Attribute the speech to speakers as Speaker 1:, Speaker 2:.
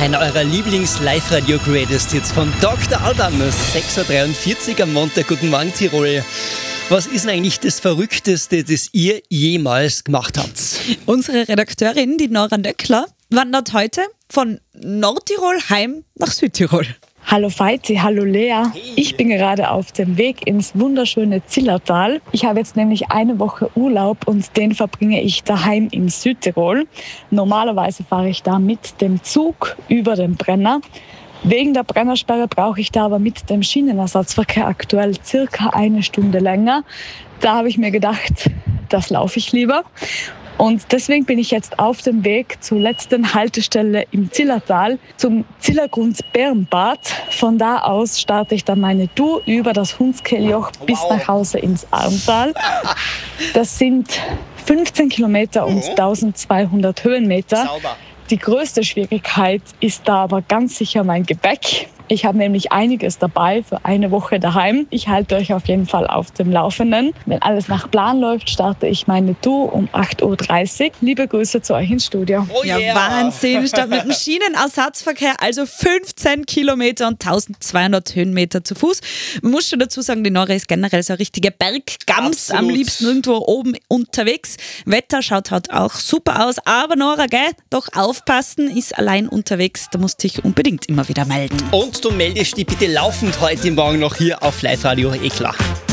Speaker 1: Einer eurer Lieblings-Live-Radio-Greatest-Hits von Dr. Alban, 6.43 Uhr am Montag. Guten Morgen, Tirol. Was ist denn eigentlich das Verrückteste, das ihr jemals gemacht habt?
Speaker 2: Unsere Redakteurin, die Nora Nöckler, wandert heute von Nordtirol heim nach Südtirol.
Speaker 3: Hallo Veizi, hallo Lea. Ich bin gerade auf dem Weg ins wunderschöne Zillertal. Ich habe jetzt nämlich eine Woche Urlaub und den verbringe ich daheim in Südtirol. Normalerweise fahre ich da mit dem Zug über den Brenner. Wegen der Brennersperre brauche ich da aber mit dem Schienenersatzverkehr aktuell circa eine Stunde länger. Da habe ich mir gedacht, das laufe ich lieber. Und deswegen bin ich jetzt auf dem Weg zur letzten Haltestelle im Zillertal, zum Zillergrund Bärenbad. Von da aus starte ich dann meine Tour über das Hundskehljoch bis nach Hause ins Armtal. Das sind 15 Kilometer und 1200 Höhenmeter.
Speaker 1: Sauber.
Speaker 3: Die größte Schwierigkeit ist da aber ganz sicher mein Gepäck. Ich habe nämlich einiges dabei für eine Woche daheim. Ich halte euch auf jeden Fall auf dem Laufenden. Wenn alles nach Plan läuft, starte ich meine Tour um 8.30 Uhr. Liebe Grüße zu euch ins Studio.
Speaker 1: Oh
Speaker 2: Ja,
Speaker 1: yeah.
Speaker 2: Wahnsinn. Statt mit dem Schienenersatzverkehr, also 15 Kilometer und 1200 Höhenmeter zu Fuß. Man muss schon dazu sagen, die Nora ist generell so eine richtige Berggams,
Speaker 1: Absolut.
Speaker 2: am liebsten irgendwo oben unterwegs. Wetter schaut halt auch super aus, aber Nora, gell, doch aufpassen, ist allein unterwegs, da musst du dich unbedingt immer wieder melden.
Speaker 1: Und du meldest dich bitte laufend heute Morgen noch hier auf Live Radio, klar.